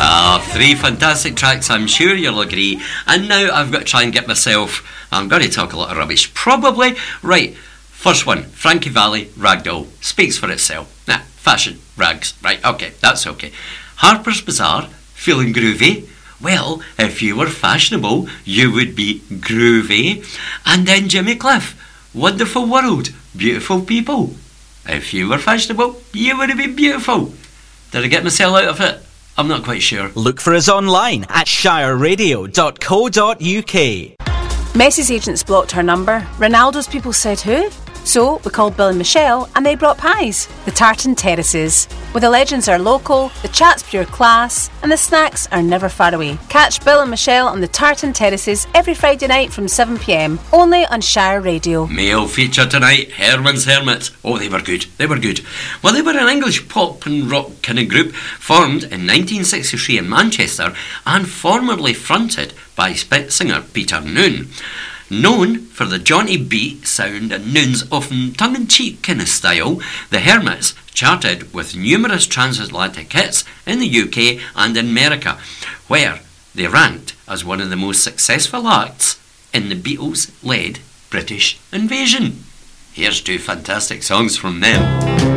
Three fantastic tracks, I'm sure you'll agree. And now I've got to try and get myself... I'm going to talk a lot of rubbish, probably. Right, first one, Frankie Valli, Ragdoll. Speaks for itself. Fashion, rags. Right, okay, that's okay. Harper's Bazaar, feeling groovy? Well, if you were fashionable, you would be groovy. And then Jimmy Cliff, Wonderful World, Beautiful People. If you were fashionable, you would have been beautiful. Did I get myself out of it? I'm not quite sure. Look for us online at shireradio.co.uk. Messi's agents blocked her number. Ronaldo's people said who? So we called Bill and Michelle and they brought pies. The Tartan Terraces. Where the legends are local, the chat's pure class, and the snacks are never far away. Catch Bill and Michelle on the Tartan Terraces every Friday night from 7pm, only on Shire Radio. Male feature tonight, Herman's Hermits. Oh, they were good. They were good. Well, they were an English pop and rock kind of group formed in 1963 in Manchester and formerly fronted by singer Peter Noone. Known for the jaunty beat, sound and Noone's often tongue-in-cheek kind of style, the Hermits charted with numerous transatlantic hits in the UK and in America, where they ranked as one of the most successful acts in the Beatles-led British invasion. Here's two fantastic songs from them.